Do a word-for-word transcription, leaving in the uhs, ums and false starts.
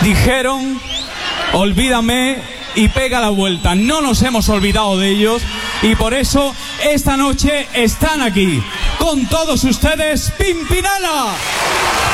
dijeron, olvídame y pega la vuelta. No nos hemos olvidado de ellos y por eso esta noche están aquí. Con todos ustedes, Pimpinela.